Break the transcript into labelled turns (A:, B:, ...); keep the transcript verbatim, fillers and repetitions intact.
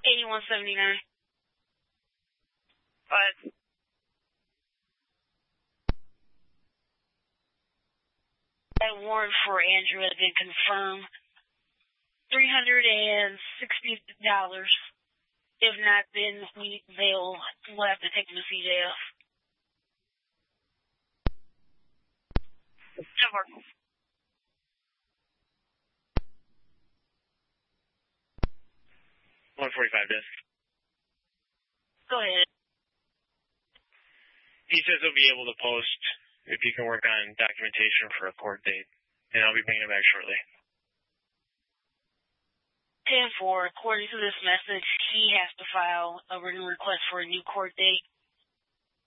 A: eighty-one seventy-nine.
B: What?
A: That warrant for Andrew has been confirmed. three hundred sixty dollars. If not, then we, they'll we'll have to take him to C J F.
B: Over.
C: one forty-five, Desk.
A: Go ahead.
C: He says he'll be able to post if he can work on documentation for a court date, and I'll be bringing it back shortly.
A: ten four, according to this message, he has to file a written request for a new court date.